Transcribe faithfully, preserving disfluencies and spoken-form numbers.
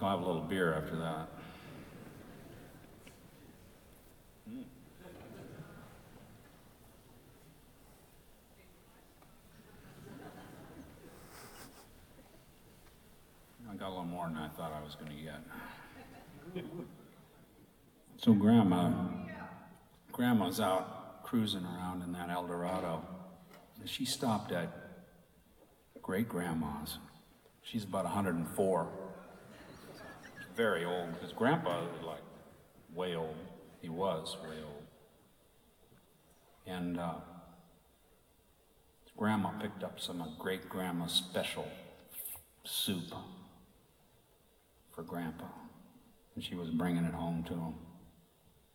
think I'll have a little beer after that. I got a little more than I thought I was going to get. So Grandma, Grandma's out cruising around in that Eldorado, and she stopped at Great Grandma's. She's about one hundred and four. Very old, because Grandpa was like way old. He was way old. And uh, Grandma picked up some of Great Grandma's special soup for Grandpa, and she was bringing it home to him.